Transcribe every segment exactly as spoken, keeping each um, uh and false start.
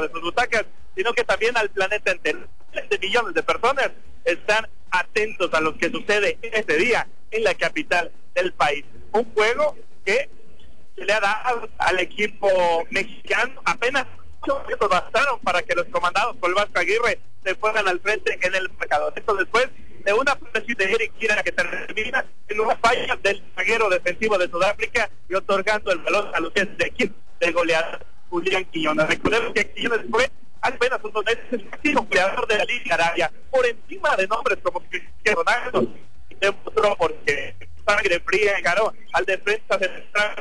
de sus butacas, sino que también al planeta entero. De millones de personas están atentos a lo que sucede este día en la capital del país. Un juego que se le ha dado al equipo mexicano. Apenas ocho minutos bastaron para que los comandados por el Vasco Aguirre se fueran al frente en el marcador. Esto después de una presión de Eric Kira que termina en una falla del zaguero defensivo de Sudáfrica y otorgando el balón a los pies de equipo de goleador Julián Quiñones. Recordemos que Quiñones fue apenas unos meses el máximo goleador de la Liga Arabia, por encima de nombres como Cristiano Ronaldo, y demostró porque sangre fría encaró al defensa central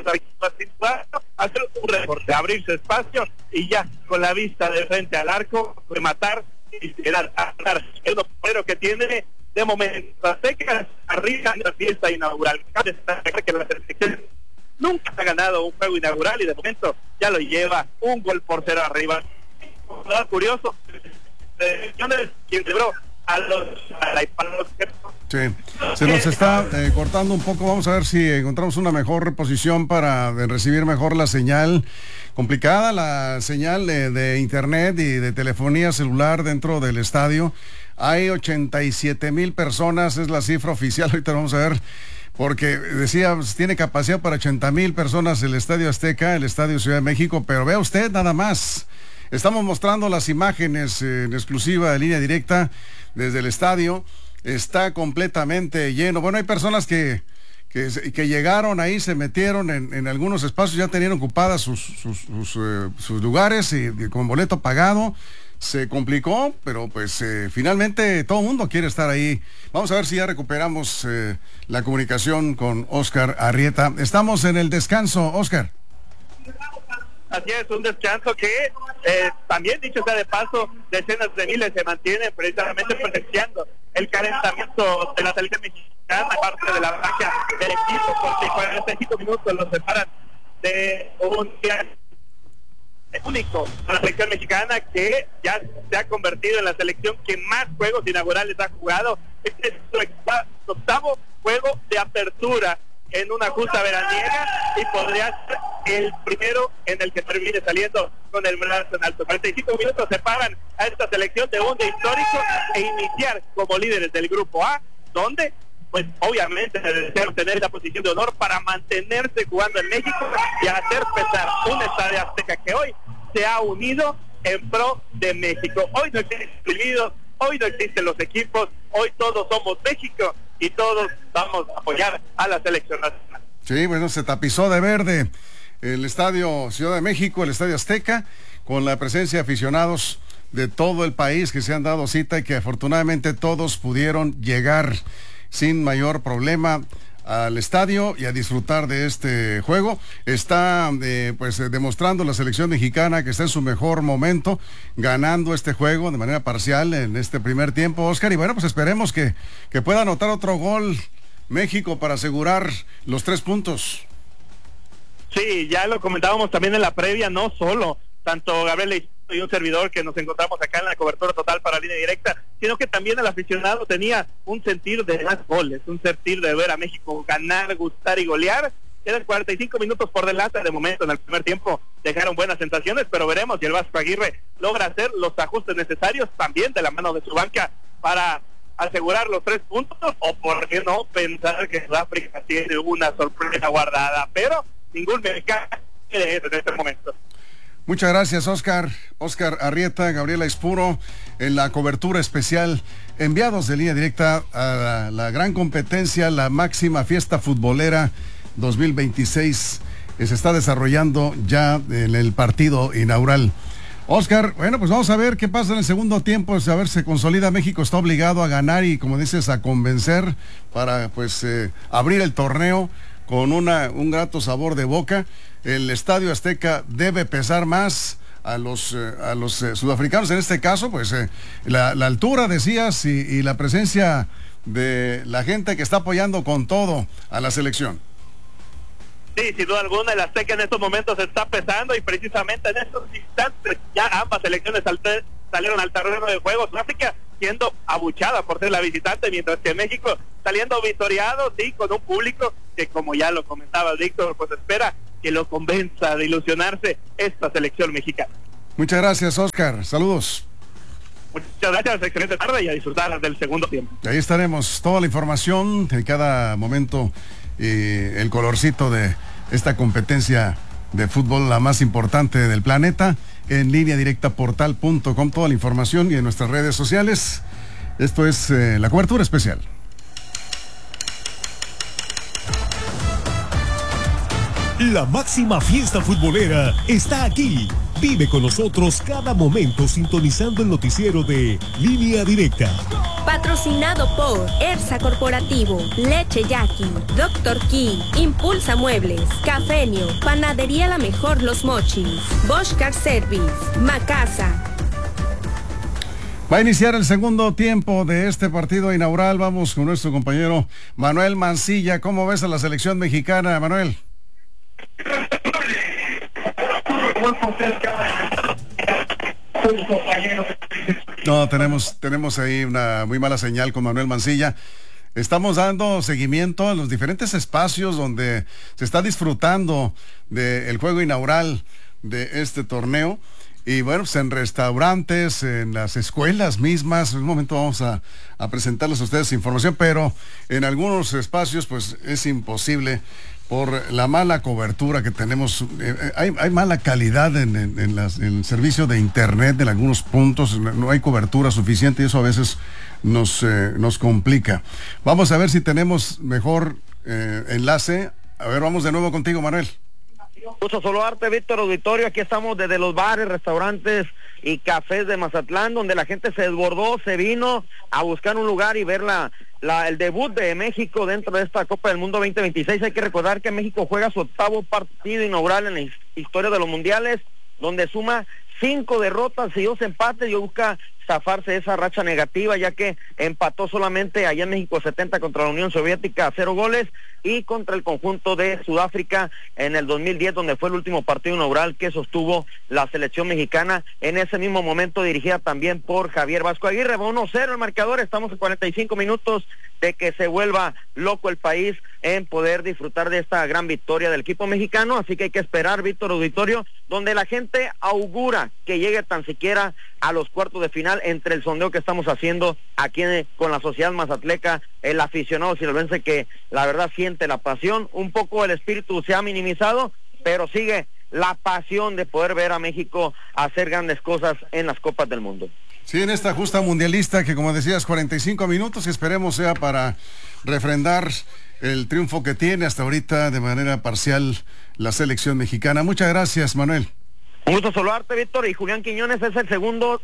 hacer un recorte, abrirse espacio y ya con la vista de frente al arco, rematar y quedar a ganar. Es lo primero que tiene de momento Azteca arriba en la fiesta inaugural. Cabe destacar que la selección nunca ha ganado un juego inaugural y de momento ya lo lleva un gol por cero arriba. Curioso, eh, quien quebró a los a la, a los sí, se nos está eh, cortando un poco. Vamos a ver si encontramos una mejor posición para recibir mejor la señal. Complicada la señal de, de internet y de telefonía celular dentro del estadio. Hay ochenta y siete mil personas, es la cifra oficial. Ahorita vamos a ver, porque decía, tiene capacidad para ochenta mil personas el Estadio Azteca, el Estadio Ciudad de México, pero vea usted nada más. Estamos mostrando las imágenes eh, en exclusiva de Línea Directa desde el estadio. Está completamente lleno. Bueno, hay personas que, que, que llegaron ahí, se metieron en, en algunos espacios, ya tenían ocupadas sus, sus, sus, eh, sus lugares y, y con boleto pagado. Se complicó, pero pues eh, finalmente todo el mundo quiere estar ahí. Vamos a ver si ya recuperamos eh, la comunicación con Óscar Arrieta. Estamos en el descanso, Óscar. Así es, un descanso que eh, también, dicho sea de paso, decenas de miles se mantienen precisamente presenciando el calentamiento de la selección mexicana, parte de la banca del equipo, porque cuarenta y cinco minutos los separan de un día único a la selección mexicana, que ya se ha convertido en la selección que más juegos inaugurales ha jugado. Este es su octavo juego de apertura en una justa veraniega y podría ser el primero en el que termine saliendo con el brazo en alto. cuarenta y cinco minutos separan a esta selección de un día histórico e iniciar como líderes del grupo A, donde pues obviamente desean tener la posición de honor para mantenerse jugando en México y hacer pesar un Estadio Azteca que hoy se ha unido en pro de México. Hoy no existen individuos, hoy no existen los equipos, hoy todos somos México y todos vamos a apoyar a la selección nacional. Sí, bueno, se tapizó de verde el Estadio Ciudad de México, el Estadio Azteca, con la presencia de aficionados de todo el país que se han dado cita y que afortunadamente todos pudieron llegar sin mayor problema al estadio y a disfrutar de este juego. Está eh, pues eh, demostrando la selección mexicana que está en su mejor momento, ganando este juego de manera parcial en este primer tiempo, Óscar, y bueno, pues esperemos que, que pueda anotar otro gol México para asegurar los tres puntos. Sí, ya lo comentábamos también en la previa, no solo tanto Gabriel y un servidor que nos encontramos acá en la cobertura total para Línea Directa, sino que también el aficionado tenía un sentir de más goles, un sentir de ver a México ganar, gustar y golear. Quedan cuarenta y cinco minutos por delante de momento. En el primer tiempo dejaron buenas sensaciones, pero veremos si el Vasco Aguirre logra hacer los ajustes necesarios también de la mano de su banca para asegurar los tres puntos, o por qué no pensar que Sudáfrica tiene una sorpresa guardada, pero ningún mexicano quiere eso en este momento. Muchas gracias, Óscar. Óscar Arrieta, Gabriela Espuro, en la cobertura especial, enviados de Línea Directa a la, la gran competencia, la máxima fiesta futbolera dos mil veintiséis, que se está desarrollando ya en el partido inaugural. Óscar, bueno, pues vamos a ver qué pasa en el segundo tiempo, a ver si se consolida. México está obligado a ganar y, como dices, a convencer para, pues, eh, abrir el torneo con una, un grato sabor de boca. El Estadio Azteca debe pesar más a los, eh, a los eh, sudafricanos, en este caso, pues eh, la, la altura, decías, y, y la presencia de la gente que está apoyando con todo a la selección. Sí, sin duda alguna, el Azteca en estos momentos está pesando y precisamente en estos instantes ya ambas selecciones salieron al terreno de juego. Sudáfrica siendo abuchada por ser la visitante, mientras que México saliendo victoriado, sí, con un público que, como ya lo comentaba Víctor, pues espera que lo convenza de ilusionarse esta selección mexicana. Muchas gracias, Oscar. Saludos. Muchas gracias, excelente tarde y a disfrutar del segundo tiempo. Ahí estaremos, toda la información en cada momento, eh, el colorcito de esta competencia de fútbol, la más importante del planeta, en línea directa portal punto com, toda la información y en nuestras redes sociales. Esto es eh, la cobertura especial. La máxima fiesta futbolera está aquí. Vive con nosotros cada momento sintonizando el noticiero de Línea Directa. Patrocinado por ERSA Corporativo, Leche Yaqui, Doctor Key, Impulsa Muebles, Cafenio, Panadería La Mejor Los Mochis, Bosch Car Service, Macasa. Va a iniciar el segundo tiempo de este partido inaugural. Vamos con nuestro compañero Manuel Mancilla. ¿Cómo ves a la selección mexicana, Manuel? No, tenemos, tenemos ahí una muy mala señal con Manuel Mancilla. Estamos dando seguimiento a los diferentes espacios donde se está disfrutando del juego inaugural de este torneo. Y bueno, pues en restaurantes, en las escuelas mismas, en un momento vamos a, a presentarles a ustedes información, pero en algunos espacios pues es imposible por la mala cobertura que tenemos. Eh, hay, hay mala calidad en, en, en, las, en el servicio de internet en algunos puntos, no hay cobertura suficiente y eso a veces nos, eh, nos complica. Vamos a ver si tenemos mejor eh, enlace. A ver, vamos de nuevo contigo, Manuel. Gusto saludarte, Víctor Auditorio. Aquí estamos desde los bares, restaurantes y cafés de Mazatlán, donde la gente se desbordó, se vino a buscar un lugar y ver la, la, el debut de México dentro de esta Copa del Mundo veinte veintiséis. Hay que recordar que México juega su octavo partido inaugural en la historia de los mundiales, donde suma cinco derrotas y dos empates y busca zafarse esa racha negativa, ya que empató solamente allá en México setenta contra la Unión Soviética a cero goles y contra el conjunto de Sudáfrica en el dos mil diez, donde fue el último partido inaugural que sostuvo la selección mexicana, en ese mismo momento dirigida también por Javier Vasco Aguirre. uno cero el marcador, estamos en cuarenta y cinco minutos de que se vuelva loco el país en poder disfrutar de esta gran victoria del equipo mexicano, así que hay que esperar, Víctor Auditorio, donde la gente augura que llegue tan siquiera a los cuartos de final entre el sondeo que estamos haciendo aquí en, con la sociedad mazatleca, el aficionado sinaloense que la verdad siente la pasión, un poco el espíritu se ha minimizado, pero sigue la pasión de poder ver a México hacer grandes cosas en las Copas del Mundo. Sí, en esta justa mundialista que, como decías, cuarenta y cinco minutos, que esperemos sea para refrendar el triunfo que tiene hasta ahorita de manera parcial la selección mexicana. Muchas gracias, Manuel. Un gusto saludarte, Víctor, y Julián Quiñones es el segundo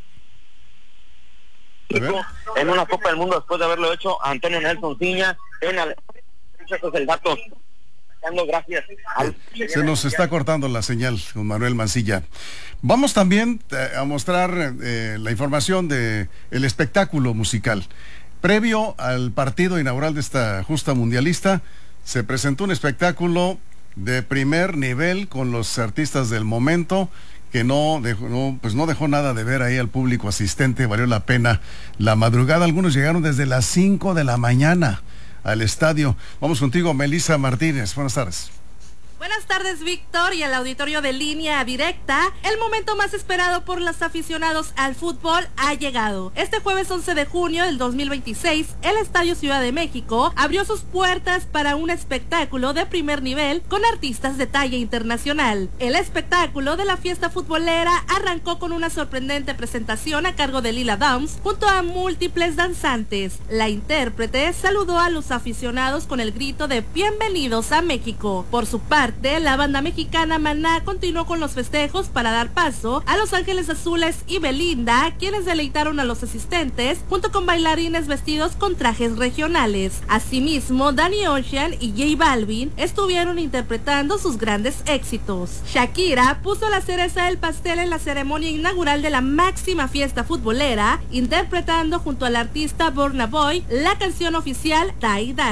en una Copa del Mundo después de haberlo hecho a Antonio Nelson Ciña en la... Ese es el dato. Gracias. Se nos está cortando la señal con Manuel Mancilla. Vamos también a mostrar eh, la información de el espectáculo musical. Previo al partido inaugural de esta justa mundialista, se presentó un espectáculo de primer nivel con los artistas del momento, que no dejó, no, pues no dejó nada de ver ahí al público asistente. Valió la pena la madrugada. Algunos llegaron desde las cinco de la mañana al estadio. Vamos contigo, Melissa Martínez. Buenas tardes. Buenas tardes, Víctor, y al auditorio de Línea Directa. El momento más esperado por los aficionados al fútbol ha llegado. Este jueves once de junio del dos mil veintiséis, el Estadio Ciudad de México abrió sus puertas para un espectáculo de primer nivel con artistas de talla internacional. El espectáculo de la fiesta futbolera arrancó con una sorprendente presentación a cargo de Lila Downs junto a múltiples danzantes. La intérprete saludó a los aficionados con el grito de "Bienvenidos a México". Por su parte, la banda mexicana Maná continuó con los festejos para dar paso a Los Ángeles Azules y Belinda, quienes deleitaron a los asistentes junto con bailarines vestidos con trajes regionales. Asimismo, Danny Ocean y J Balvin estuvieron interpretando sus grandes éxitos. Shakira puso la cereza del pastel en la ceremonia inaugural de la máxima fiesta futbolera, interpretando junto al artista Burna Boy la canción oficial Die Die.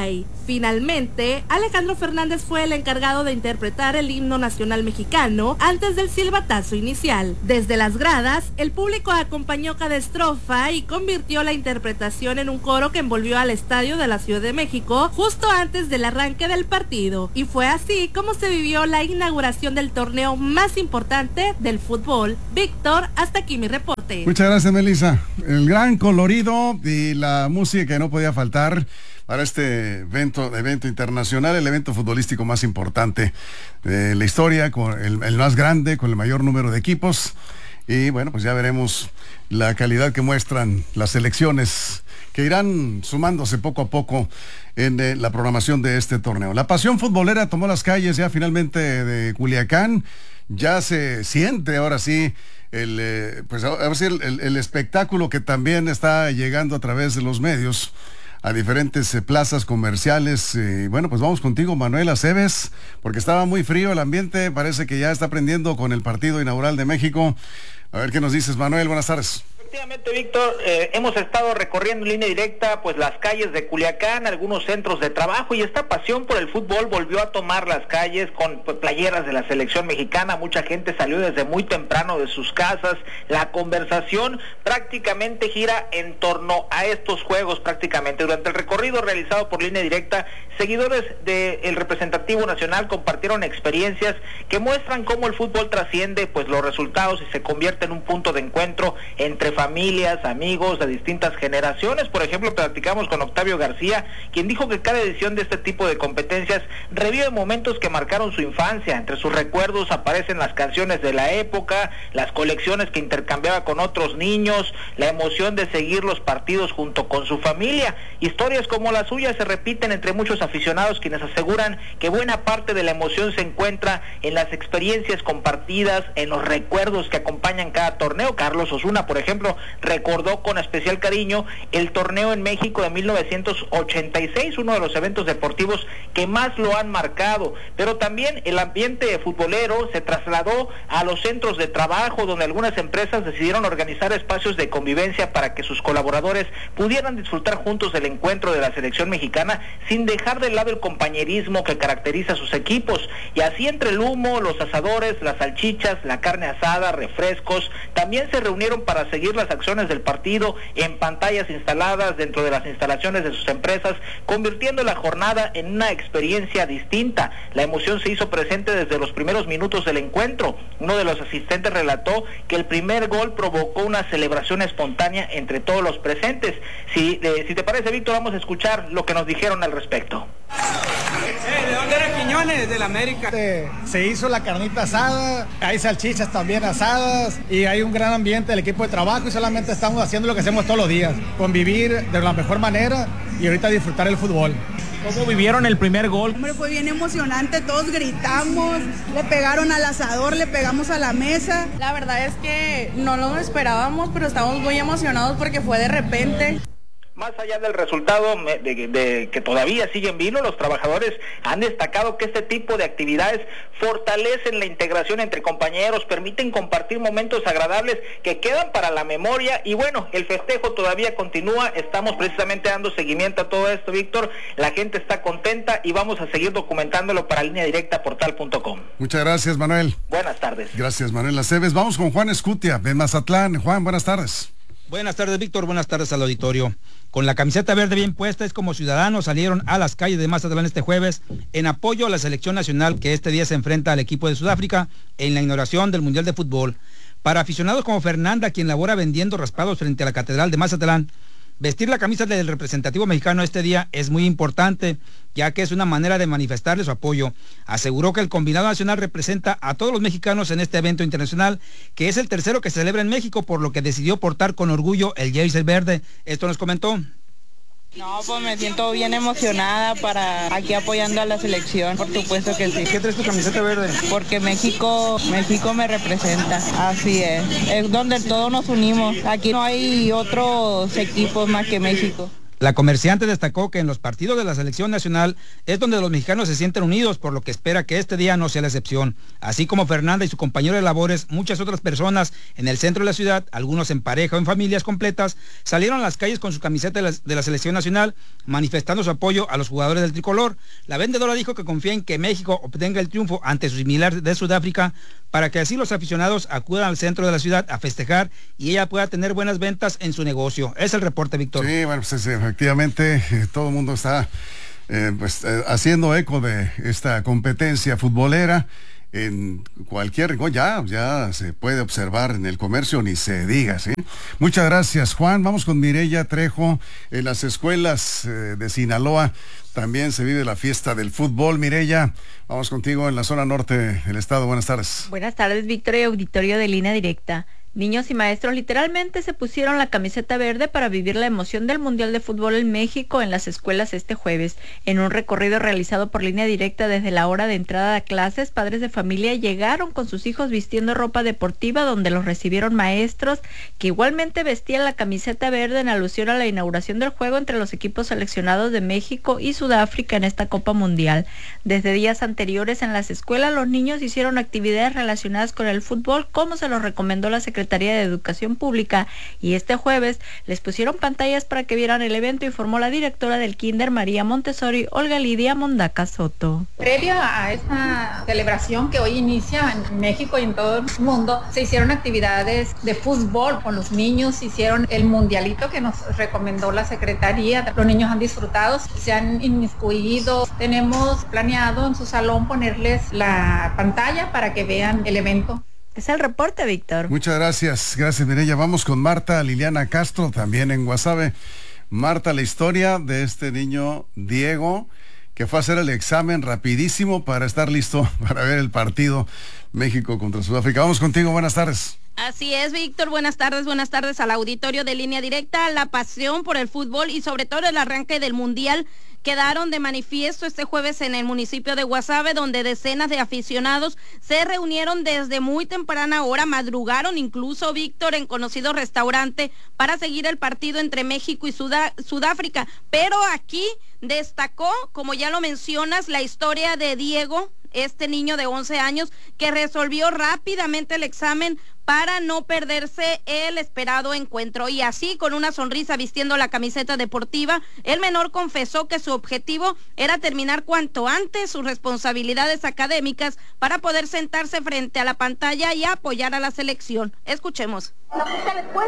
Finalmente, Alejandro Fernández fue el encargado de interpretar el himno nacional mexicano antes del silbatazo inicial. Desde las gradas, el público acompañó cada estrofa y convirtió la interpretación en un coro que envolvió al estadio de la Ciudad de México justo antes del arranque del partido. Y fue así como se vivió la inauguración del torneo más importante del fútbol. Víctor, hasta aquí mi reporte. Muchas gracias, Melissa. El gran colorido y la música que no podía faltar para este evento, evento internacional, el evento futbolístico más importante de la historia, con el, el más grande, con el mayor número de equipos. Y bueno, pues ya veremos la calidad que muestran las selecciones que irán sumándose poco a poco en eh, la programación de este torneo. La pasión futbolera tomó las calles ya finalmente de Culiacán. Ya se siente ahora sí el, eh, pues, a ver si el, el, el espectáculo que también está llegando a través de los medios a diferentes eh, plazas comerciales. Y bueno, pues vamos contigo, Manuel Aceves, porque estaba muy frío el ambiente, parece que ya está prendiendo con el partido inaugural de México. A ver qué nos dices, Manuel, buenas tardes. Efectivamente, Víctor, eh, hemos estado recorriendo en línea directa pues las calles de Culiacán, algunos centros de trabajo, y esta pasión por el fútbol volvió a tomar las calles con pues, playeras de la selección mexicana. Mucha gente salió desde muy temprano de sus casas. La conversación prácticamente gira en torno a estos juegos prácticamente. Durante el recorrido realizado por línea directa, seguidores del representativo nacional compartieron experiencias que muestran cómo el fútbol trasciende pues los resultados y se convierte en un punto de encuentro entre familias, amigos de distintas generaciones. Por ejemplo, platicamos con Octavio García, quien dijo que cada edición de este tipo de competencias revive momentos que marcaron su infancia. Entre sus recuerdos aparecen las canciones de la época, las colecciones que intercambiaba con otros niños, la emoción de seguir los partidos junto con su familia. Historias como la suya se repiten entre muchos aficionados, quienes aseguran que buena parte de la emoción se encuentra en las experiencias compartidas, en los recuerdos que acompañan cada torneo. Carlos Osuna, por ejemplo, recordó con especial cariño el torneo en México de mil novecientos ochenta y seis, uno de los eventos deportivos que más lo han marcado. Pero también el ambiente futbolero se trasladó a los centros de trabajo, donde algunas empresas decidieron organizar espacios de convivencia para que sus colaboradores pudieran disfrutar juntos del encuentro de la selección mexicana sin dejar de lado el compañerismo que caracteriza a sus equipos. Y así, entre el humo, los asadores, las salchichas, la carne asada, refrescos, también se reunieron para seguir las acciones del partido en pantallas instaladas dentro de las instalaciones de sus empresas, convirtiendo la jornada en una experiencia distinta. La emoción se hizo presente desde los primeros minutos del encuentro. Uno de los asistentes relató que el primer gol provocó una celebración espontánea entre todos los presentes. Si, eh, si te parece, Víctor, vamos a escuchar lo que nos dijeron al respecto. ¿De dónde eres, Quiñones? Del América. Se, se hizo la carnita asada, hay salchichas también asadas y hay un gran ambiente del equipo de trabajo, y solamente estamos haciendo lo que hacemos todos los días, convivir de la mejor manera y ahorita disfrutar el fútbol. ¿Cómo vivieron el primer gol? Hombre, fue bien emocionante, todos gritamos, le pegaron al asador, le pegamos a la mesa. La verdad es que no lo esperábamos, pero estamos muy emocionados porque fue de repente. Más allá del resultado de, de, de que todavía sigue en vilo, los trabajadores han destacado que este tipo de actividades fortalecen la integración entre compañeros, permiten compartir momentos agradables que quedan para la memoria. Y bueno, el festejo todavía continúa. Estamos precisamente dando seguimiento a todo esto, Víctor. La gente está contenta y vamos a seguir documentándolo para línea directa portal punto com. Muchas gracias, Manuel. Buenas tardes. Gracias, Manuel Aceves. Vamos con Juan Escutia de Mazatlán. Juan, buenas tardes. Buenas tardes, Víctor. Buenas tardes al auditorio. Con la camiseta verde bien puesta, es como ciudadanos salieron a las calles de Mazatlán este jueves en apoyo a la selección nacional que este día se enfrenta al equipo de Sudáfrica en la inauguración del Mundial de Fútbol. Para aficionados como Fernanda, quien labora vendiendo raspados frente a la Catedral de Mazatlán, vestir la camisa del representativo mexicano este día es muy importante, ya que es una manera de manifestarle su apoyo. Aseguró que el combinado nacional representa a todos los mexicanos en este evento internacional, que es el tercero que se celebra en México, por lo que decidió portar con orgullo el jersey verde. Esto nos comentó. No, pues me siento bien emocionada para aquí apoyando a la selección, por supuesto que sí. ¿Qué traes tu camiseta verde? Porque México, México me representa, así es. Es donde todos nos unimos. Aquí no hay otros equipos más que México. La comerciante destacó que en los partidos de la selección nacional es donde los mexicanos se sienten unidos, por lo que espera que este día no sea la excepción. Así como Fernanda y su compañero de labores, muchas otras personas en el centro de la ciudad, algunos en pareja o en familias completas, salieron a las calles con su camiseta de la, de la selección nacional, manifestando su apoyo a los jugadores del tricolor. La vendedora dijo que confía en que México obtenga el triunfo ante su similar de Sudáfrica, para que así los aficionados acudan al centro de la ciudad a festejar y ella pueda tener buenas ventas en su negocio. Es el reporte, Víctor. Sí, bueno, pues efectivamente eh, todo el mundo está eh, pues, eh, haciendo eco de esta competencia futbolera. En cualquier rincón ya, ya se puede observar en el comercio, ni se diga, ¿sí? Muchas gracias, Juan. Vamos con Mireya Trejo. En las escuelas eh, de Sinaloa también se vive la fiesta del fútbol. Mireya, vamos contigo en la zona norte del estado. Buenas tardes. Buenas tardes, Víctor y auditorio de Línea Directa. Niños y maestros literalmente se pusieron la camiseta verde para vivir la emoción del Mundial de Fútbol en México en las escuelas este jueves. En un recorrido realizado por Línea Directa desde la hora de entrada a clases, padres de familia llegaron con sus hijos vistiendo ropa deportiva, donde los recibieron maestros que igualmente vestían la camiseta verde en alusión a la inauguración del juego entre los equipos seleccionados de México y Sudáfrica en esta Copa Mundial. Desde días anteriores en las escuelas los niños hicieron actividades relacionadas con el fútbol, como se los recomendó la Secretaría de Educación Pública, y este jueves les pusieron pantallas para que vieran el evento, informó la directora del Kinder María Montessori, Olga Lidia Mondaca Soto. Previo a esta celebración que hoy inicia en México y en todo el mundo, se hicieron actividades de fútbol con los niños, hicieron el mundialito que nos recomendó la Secretaría, los niños han disfrutado, se han inmiscuido, tenemos planeado en su salón ponerles la pantalla para que vean el evento. Es el reporte, Víctor. Muchas gracias, gracias Mireya. Vamos con Marta Liliana Castro, también en Guasave. Marta, la historia de este niño Diego, que fue a hacer el examen rapidísimo para estar listo para ver el partido México contra Sudáfrica. Vamos contigo, buenas tardes. Así es, Víctor, buenas tardes, buenas tardes al auditorio de Línea Directa. La pasión por el fútbol y sobre todo el arranque del Mundial quedaron de manifiesto este jueves en el municipio de Guasave, donde decenas de aficionados se reunieron desde muy temprana hora, madrugaron incluso, Víctor, en conocido restaurante para seguir el partido entre México y Sudá- Sudáfrica. Pero aquí destacó, como ya lo mencionas, la historia de Diego, este niño de once años que resolvió rápidamente el examen para no perderse el esperado encuentro. Y así, con una sonrisa vistiendo la camiseta deportiva, el menor confesó que su objetivo era terminar cuanto antes sus responsabilidades académicas para poder sentarse frente a la pantalla y apoyar a la selección. Escuchemos. ¿No fuiste a la escuela?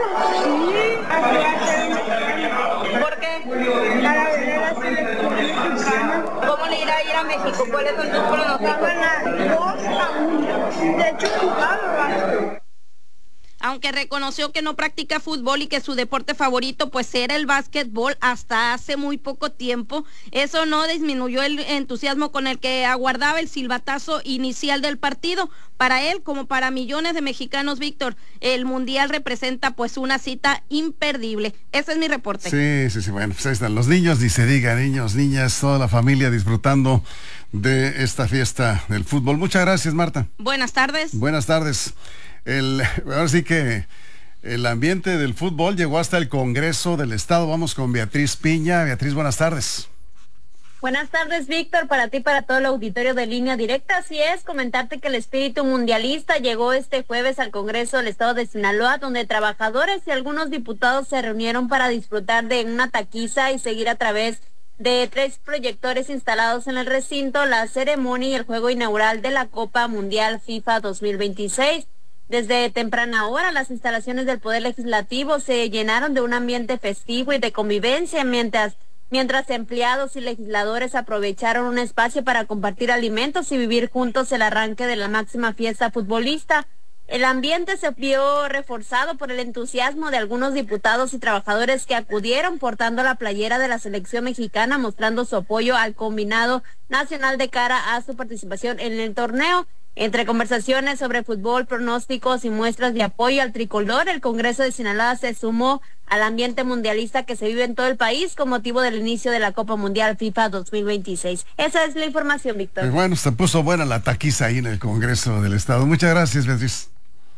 Sí, ¿por qué? Para ver a la selección mexicana. ¿Cómo le irá a ir a México? ¿Cuáles son tus pronósticos? Van a dos a uno. De hecho, jugaron. Aunque reconoció que no practica fútbol y que su deporte favorito pues era el básquetbol hasta hace muy poco tiempo, eso no disminuyó el entusiasmo con el que aguardaba el silbatazo inicial del partido. Para él, como para millones de mexicanos, Víctor, el Mundial representa pues una cita imperdible. Ese es mi reporte. Sí, sí, sí, bueno, pues ahí están los niños, ni se diga, niños, niñas, toda la familia disfrutando de esta fiesta del fútbol. Muchas gracias, Marta. Buenas tardes. Buenas tardes. El, ahora sí que el ambiente del fútbol llegó hasta el Congreso del Estado. Vamos con Beatriz Piña. Beatriz, buenas tardes. Buenas tardes, Víctor, para ti y para todo el auditorio de Línea Directa. Así es, comentarte que el espíritu mundialista llegó este jueves al Congreso del Estado de Sinaloa, donde trabajadores y algunos diputados se reunieron para disfrutar de una taquiza y seguir a través de tres proyectores instalados en el recinto la ceremonia y el juego inaugural de la Copa Mundial FIFA dos mil veintiséis. Desde temprana hora, las instalaciones del Poder Legislativo se llenaron de un ambiente festivo y de convivencia, mientras, mientras empleados y legisladores aprovecharon un espacio para compartir alimentos y vivir juntos el arranque de la máxima fiesta futbolista. El ambiente se vio reforzado por el entusiasmo de algunos diputados y trabajadores que acudieron portando la playera de la selección mexicana, mostrando su apoyo al combinado nacional de cara a su participación en el torneo. Entre conversaciones sobre fútbol, pronósticos y muestras de apoyo al tricolor, el Congreso de Sinaloa se sumó al ambiente mundialista que se vive en todo el país con motivo del inicio de la Copa Mundial FIFA dos mil veintiséis. Esa es la información, Víctor. Pues bueno, se puso buena la taquiza ahí en el Congreso del Estado. Muchas gracias, Beatriz.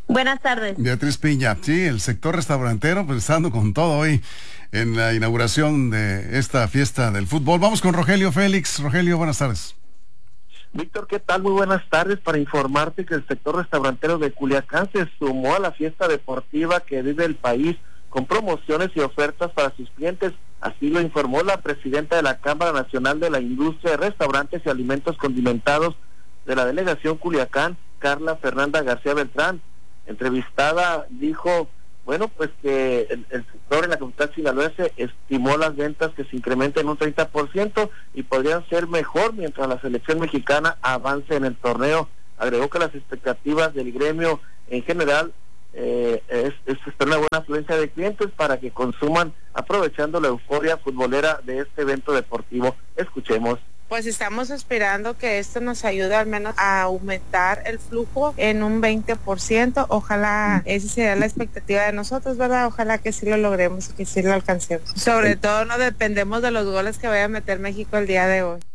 Buenas tardes. Beatriz Piña, sí, el sector restaurantero, pues estando con todo hoy en la inauguración de esta fiesta del fútbol. Vamos con Rogelio Félix. Rogelio, buenas tardes. Víctor, ¿qué tal? Muy buenas tardes, para informarte que el sector restaurantero de Culiacán se sumó a la fiesta deportiva que vive el país con promociones y ofertas para sus clientes. Así lo informó la presidenta de la Cámara Nacional de la Industria de Restaurantes y Alimentos Condimentados de la delegación Culiacán, Carla Fernanda García Beltrán. Entrevistada dijo, bueno, pues que el, el sector en la capital sinaloense estimó las ventas que se incrementen en un treinta por ciento y podrían ser mejor mientras la selección mexicana avance en el torneo. Agregó que las expectativas del gremio en general eh, es, es esperar una buena afluencia de clientes para que consuman, aprovechando la euforia futbolera de este evento deportivo. Escuchemos. Pues estamos esperando que esto nos ayude al menos a aumentar el flujo en un veinte por ciento. Ojalá, esa sería la expectativa de nosotros, ¿verdad? Ojalá que sí lo logremos y que sí lo alcancemos. Sobre todo no dependemos de los goles que vaya a meter México el día de hoy.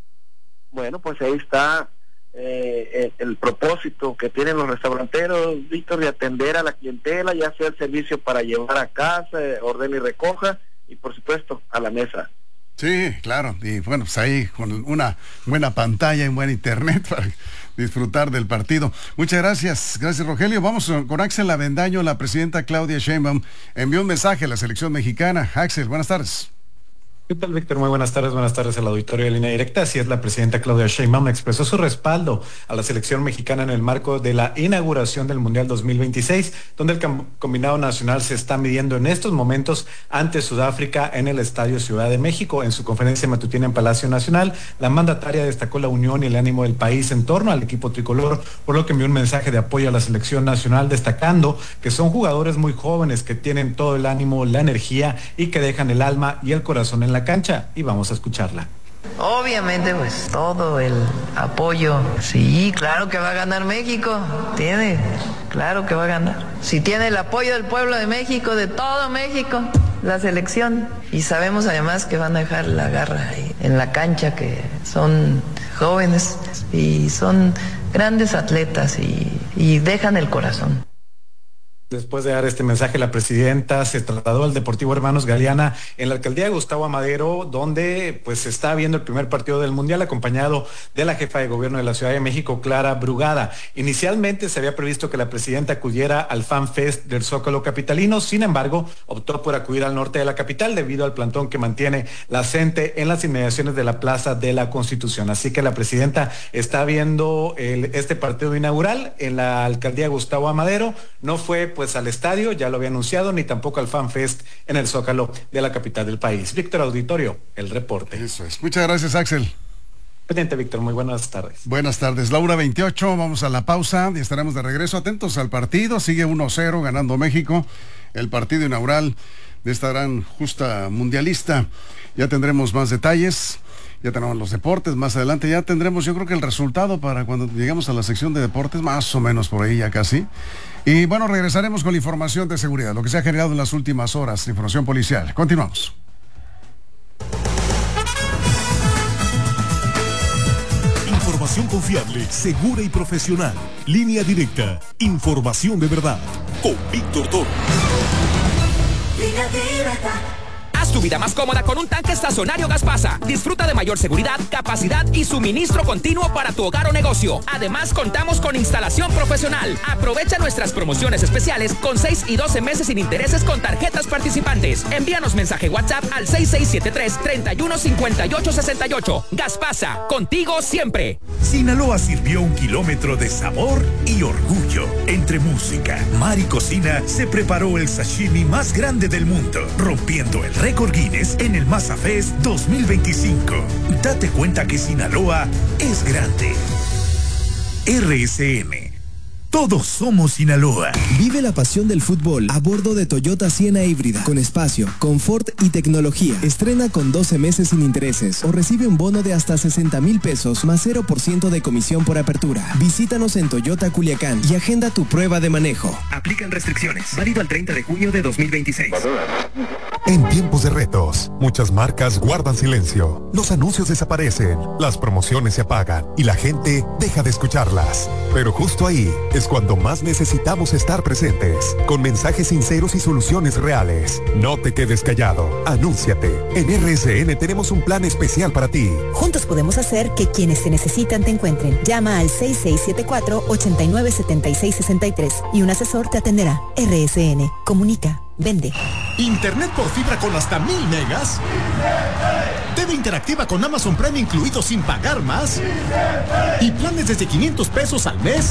Bueno, pues ahí está eh, el, el propósito que tienen los restauranteros, Víctor, de atender a la clientela, ya sea el servicio para llevar a casa, eh, orden y recoja, y por supuesto a la mesa. Sí, claro, y bueno, pues ahí con una buena pantalla y buen internet para disfrutar del partido. Muchas gracias, gracias Rogelio. Vamos con Axel Avendaño. La presidenta Claudia Sheinbaum envió un mensaje a la selección mexicana. Axel, buenas tardes. ¿Qué tal, Víctor? Muy buenas tardes, buenas tardes al auditorio de Línea Directa. Así es, la presidenta Claudia Sheinbaum expresó su respaldo a la selección mexicana en el marco de la inauguración del Mundial dos mil veintiséis, donde el combinado nacional se está midiendo en estos momentos ante Sudáfrica en el Estadio Ciudad de México. En su conferencia matutina en Palacio Nacional, la mandataria destacó la unión y el ánimo del país en torno al equipo tricolor, por lo que envió un mensaje de apoyo a la selección nacional, destacando que son jugadores muy jóvenes que tienen todo el ánimo, la energía y que dejan el alma y el corazón en la cancha, y vamos a escucharla. Obviamente, pues todo el apoyo. Sí, claro que va a ganar México. Tiene, claro que va a ganar. Si tiene el apoyo del pueblo de México, de todo México, la selección. Y sabemos además que van a dejar la garra ahí en la cancha, que son jóvenes y son grandes atletas y, y dejan el corazón. Después de dar este mensaje, la presidenta se trasladó al Deportivo Hermanos Galeana en la alcaldía de Gustavo Amadero, donde pues se está viendo el primer partido del Mundial, acompañado de la jefa de gobierno de la Ciudad de México, Clara Brugada. Inicialmente se había previsto que la presidenta acudiera al Fan Fest del Zócalo capitalino, sin embargo, optó por acudir al norte de la capital debido al plantón que mantiene la CENTE en las inmediaciones de la Plaza de la Constitución. Así que la presidenta está viendo el, este partido inaugural en la alcaldía de Gustavo Amadero. No fue pues al estadio, ya lo había anunciado, ni tampoco al Fan Fest en el Zócalo de la capital del país. Víctor Auditorio, el reporte. Eso es. Muchas gracias, Axel. Pendiente, Víctor, muy buenas tardes. Buenas tardes, Laura veintiocho, vamos a la pausa y estaremos de regreso. Atentos al partido, sigue uno cero ganando México, el partido inaugural de esta gran justa mundialista. Ya tendremos más detalles. Ya tenemos los deportes, más adelante ya tendremos, yo creo que el resultado para cuando lleguemos a la sección de deportes, más o menos por ahí ya casi. Y bueno, regresaremos con la información de seguridad, lo que se ha generado en las últimas horas, información policial. Continuamos. Información confiable, segura y profesional. Línea Directa, información de verdad. Con Víctor Toro. Línea Directa. Haz tu vida más cómoda con un tanque estacionario Gaspasa. Disfruta de mayor seguridad, capacidad y suministro continuo para tu hogar o negocio. Además, contamos con instalación profesional. Aprovecha nuestras promociones especiales con seis y doce meses sin intereses con tarjetas participantes. Envíanos mensaje WhatsApp al seis seis siete tres, tres uno cinco ocho seis ocho. Gaspasa, contigo siempre. Sinaloa sirvió un kilómetro de sabor y orgullo. Entre música, mar y cocina, se preparó el sashimi más grande del mundo, rompiendo el récord Guinness en el Masa Fest dos mil veinticinco. Date cuenta que Sinaloa es grande. R S M. Todos somos Sinaloa. Vive la pasión del fútbol a bordo de Toyota Siena híbrida, con espacio, confort y tecnología. Estrena con doce meses sin intereses o recibe un bono de hasta sesenta mil pesos más cero por ciento de comisión por apertura. Visítanos en Toyota Culiacán y agenda tu prueba de manejo. Aplican restricciones. Válido al treinta de junio de dos mil veintiséis. En tiempos de retos, muchas marcas guardan silencio. Los anuncios desaparecen, las promociones se apagan y la gente deja de escucharlas. Pero justo ahí es cuando más necesitamos estar presentes, con mensajes sinceros y soluciones reales. No te quedes callado, anúnciate. En R S N tenemos un plan especial para ti. Juntos podemos hacer que quienes te necesitan te encuentren. Llama al seis seis siete cuatro, ocho nueve siete seis seis tres y un asesor te atenderá. R S N, comunica. Vende. Internet por fibra con hasta mil megas. T V interactiva con Amazon Prime incluido sin pagar más. Y planes desde quinientos pesos al mes.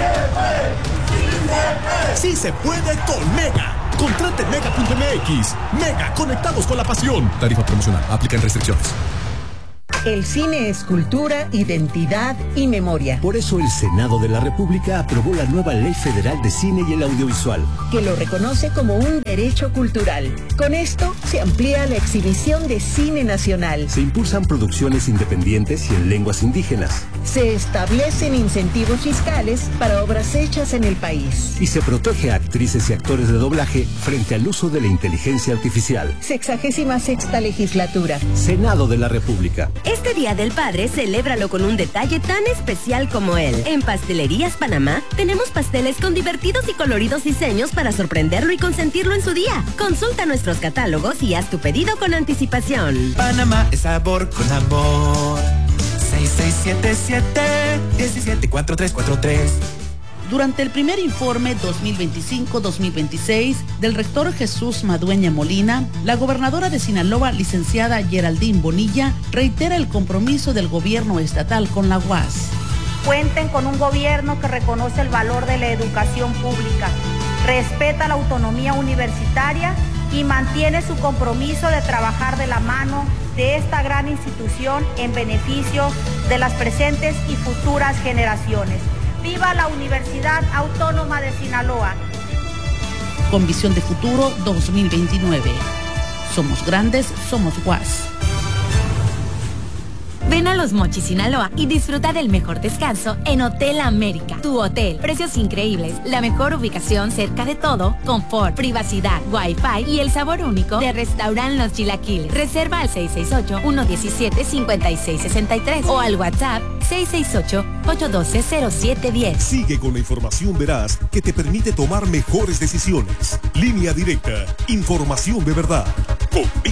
Sí se puede con Mega. Contrate mega punto m x. Mega, conectados con la pasión. Tarifa promocional. Aplican restricciones. El cine es cultura, identidad y memoria. Por eso el Senado de la República aprobó la nueva Ley Federal de Cine y el Audiovisual, que lo reconoce como un derecho cultural. Con esto se amplía la exhibición de cine nacional. Se impulsan producciones independientes y en lenguas indígenas. Se establecen incentivos fiscales para obras hechas en el país. Y se protege a actrices y actores de doblaje frente al uso de la inteligencia artificial. Sexagésima sexta legislatura. Senado de la República. Este Día del Padre, celébralo con un detalle tan especial como él. En Pastelerías Panamá, tenemos pasteles con divertidos y coloridos diseños para sorprenderlo y consentirlo en su día. Consulta nuestros catálogos y haz tu pedido con anticipación. Panamá es sabor con amor. seis seis siete siete, uno siete cuatro tres cuatro tres. Durante el primer informe dos mil veinticinco dos mil veintiséis del rector Jesús Madueña Molina, la gobernadora de Sinaloa, licenciada Geraldine Bonilla, reitera el compromiso del gobierno estatal con la U A S. Cuenten con un gobierno que reconoce el valor de la educación pública, respeta la autonomía universitaria y mantiene su compromiso de trabajar de la mano de esta gran institución en beneficio de las presentes y futuras generaciones. ¡Viva la Universidad Autónoma de Sinaloa! Con visión de futuro dos mil veintinueve. Somos grandes, somos U A S. Ven a Los Mochis, Sinaloa y disfruta del mejor descanso en Hotel América. Tu hotel. Precios increíbles, la mejor ubicación cerca de todo, confort, privacidad, wifi y el sabor único de Restaurant Los Chilaquiles. Reserva al seis seis ocho, uno uno siete, cinco seis seis tres o al WhatsApp seis seis ocho, ocho uno dos, cero siete uno cero. Sigue con la información veraz que te permite tomar mejores decisiones. Línea Directa. Información de verdad. Con